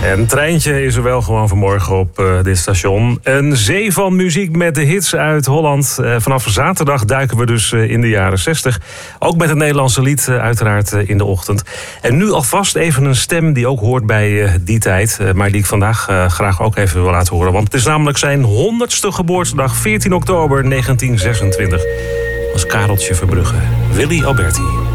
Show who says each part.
Speaker 1: Een treintje is er wel gewoon vanmorgen op dit station. Een zee van muziek met de hits uit Holland. Vanaf zaterdag duiken we dus in de jaren 60. Ook met het Nederlandse lied uiteraard in de ochtend. En nu alvast even een stem die ook hoort bij die tijd. Maar die ik vandaag graag ook even wil laten horen. Want het is namelijk zijn 100ste geboortedag, 14 oktober 1926. Dat was Kareltje Verbrugge. Willy Alberti.